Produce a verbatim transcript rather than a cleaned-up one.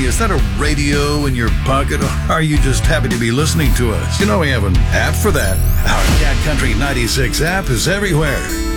me, is that a radio in your pocket, or are you just happy to be listening to us? You know we have an app for that. Our Cat Country ninety-six app is everywhere.